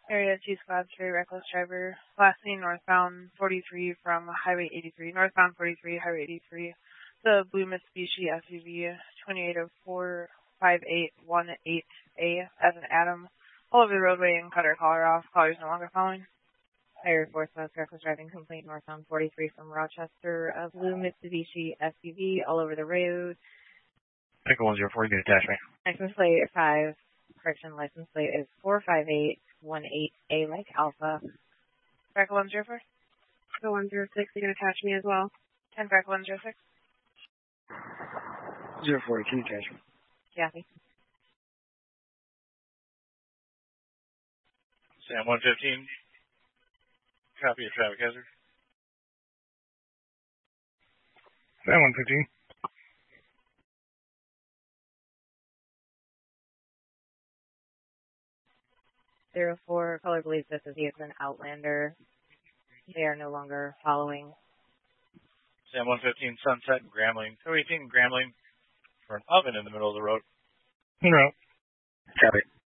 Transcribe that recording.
Area 2 Squad 3, reckless driver. Last seen northbound 43 from Highway 83. Northbound 43, Highway 83. The blue Mitsubishi SUV 28045818A as an Adam. All over the roadway and cut her collar off. Collar's no longer following. Fire 4 South, reckless driving complaint northbound 43 from Rochester. A blue Mitsubishi SUV all over the road. Pickle 104, you can attach me. License plate 5. Correction, license plate is 45818A like Alpha. Freckle 104. Go 106, you can attach me as well. 10 Freckle 106. 040, can you attach me? Kathy. Sam 115. Copy of traffic hazard. Sam 115. Zero 04, caller believes this is an Outlander. They are no longer following. Sam 115, Sunset, Grambling. 218, Grambling, for an oven in the middle of the road. No. Copy.